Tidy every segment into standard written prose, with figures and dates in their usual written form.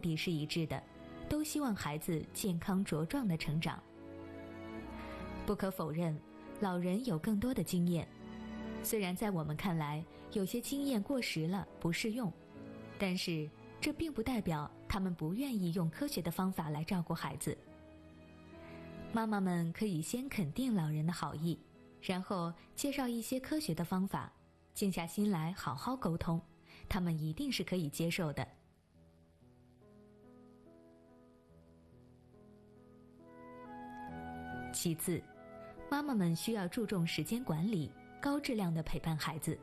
的是一致的，都希望孩子健康茁壮地成长。不可否认，老人有更多的经验，虽然在我们看来有些经验过时了，不适用，但是这并不代表他们不愿意用科学的方法来照顾孩子。妈妈们可以先肯定老人的好意，然后介绍一些科学的方法，静下心来好好沟通，他们一定是可以接受的。其次，妈妈们需要注重时间管理，高质量地陪伴孩子。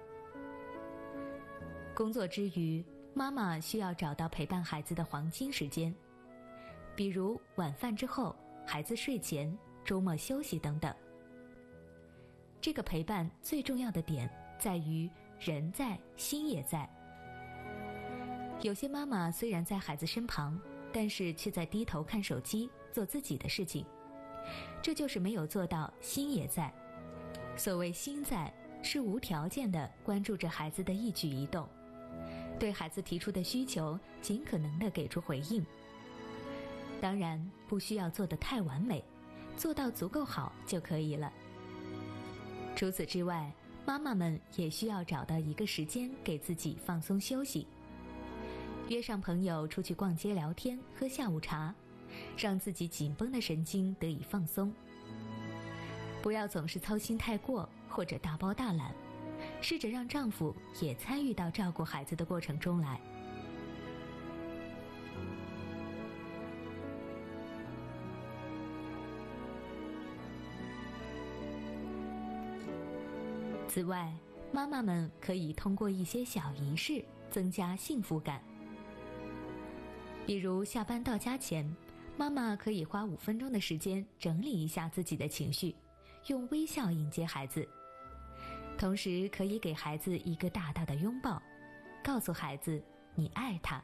工作之余，妈妈需要找到陪伴孩子的黄金时间，比如晚饭之后、孩子睡前、周末休息等等。这个陪伴最重要的点在于人在，心也在。有些妈妈虽然在孩子身旁，但是却在低头看手机，做自己的事情，这就是没有做到心也在。所谓心在，是无条件地关注着孩子的一举一动，对孩子提出的需求尽可能地给出回应。当然不需要做得太完美，做到足够好就可以了。除此之外，妈妈们也需要找到一个时间给自己放松休息，约上朋友出去逛街聊天，喝下午茶，让自己紧绷的神经得以放松。不要总是操心太过或者大包大揽，试着让丈夫也参与到照顾孩子的过程中来。此外，妈妈们可以通过一些小仪式增加幸福感。比如下班到家前，妈妈可以花5分钟的时间整理一下自己的情绪，用微笑迎接孩子，同时可以给孩子一个大大的拥抱，告诉孩子你爱他。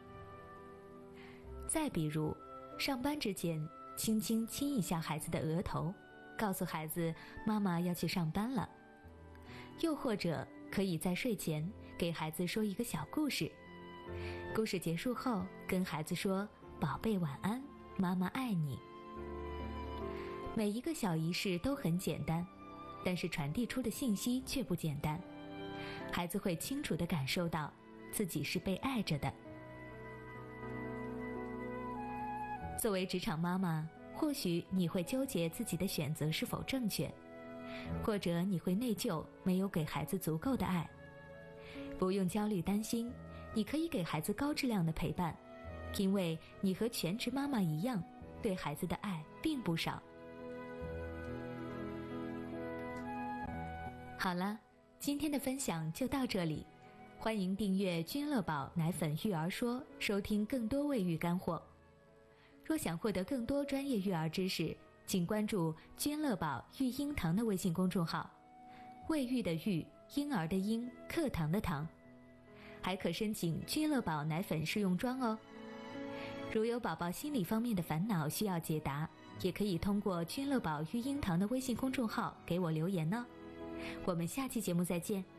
再比如上班之前轻轻亲一下孩子的额头，告诉孩子妈妈要去上班了。又或者可以在睡前给孩子说一个小故事，故事结束后跟孩子说宝贝晚安，妈妈爱你。每一个小仪式都很简单，但是传递出的信息却不简单，孩子会清楚地感受到自己是被爱着的。作为职场妈妈，或许你会纠结自己的选择是否正确，或者你会内疚没有给孩子足够的爱。不用焦虑担心，你可以给孩子高质量的陪伴，因为你和全职妈妈一样，对孩子的爱并不少。好了，今天的分享就到这里，欢迎订阅君乐宝奶粉育儿说，收听更多卫育干货。若想获得更多专业育儿知识，请关注君乐宝育婴堂的微信公众号，卫育的育，婴儿的婴，课堂的堂，还可申请君乐宝奶粉试用装哦。如有宝宝心理方面的烦恼需要解答，也可以通过君乐宝育婴堂的微信公众号给我留言哦。我们下期节目再见。